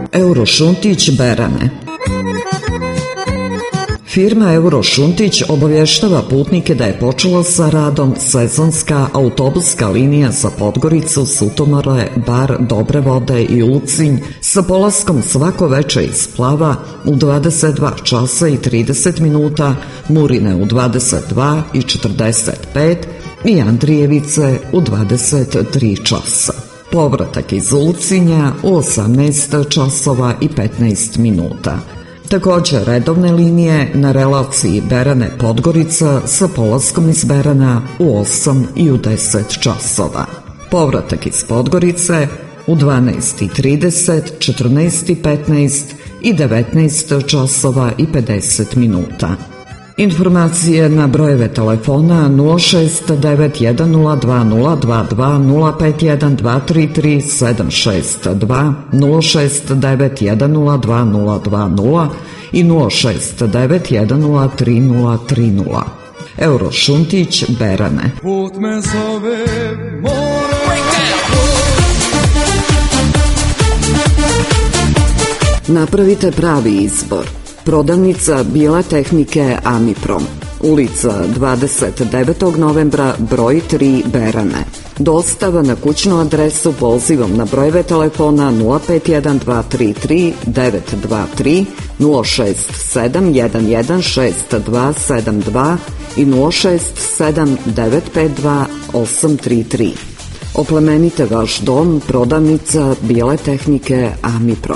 Eurošuntić Berane. Firma Eurošuntić obavještava putnike da je počela sa radom sezonska autobuska linija za Podgoricu, Sutomore, Bar, Dobre Vode i Ulcinj sa polaskom svako veče iz Plava u 22 časa i 30 minuta, Murine u 22 i 45 i Andrijevice u 23 časa. Povratak iz Ulcinja u 18 časova i 15 minuta. Također redovne linije na relaciji Berane-Podgorica sa polaskom iz Berana u 8 i u 10 časova. Povratak iz Podgorice u 12:30, 14:15 i 19 časova i 50 minuta. Informacije na brojeve telefona 069102022, 069102020 i 069103030. Eurošuntić Berane. Put me zove, Napravite pravi izbor. Prodavnica bijele tehnike Amiprom. Ulica 29. novembra, broj 3, Berane. Dostava na kućnu adresu pozivom na brojeve telefona 051233 923, 067116272 i 067952833. Oplemenite vaš dom, prodavnica bijele tehnike Amiprom.